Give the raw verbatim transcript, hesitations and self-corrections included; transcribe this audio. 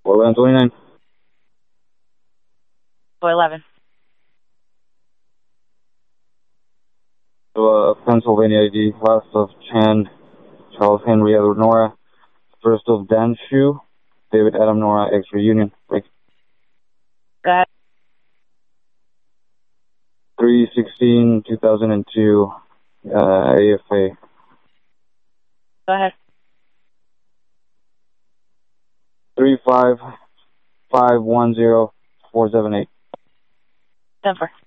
four eleven twenty-nine. four eleven. So, uh, Pennsylvania I D, last of Chan, Charles Henry Edward Nora, first of Dan Shu, David Adam Nora, X-ray Union, break. Go ahead. three sixteen two thousand two, uh, A F A. Go ahead. three five five one zero four seven eight. ten four.